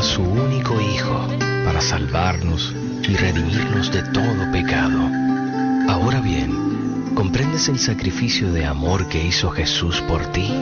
a su único Hijo para salvarnos y redimirnos de todo pecado. Ahora bien, ¿comprendes el sacrificio de amor que hizo Jesús por ti?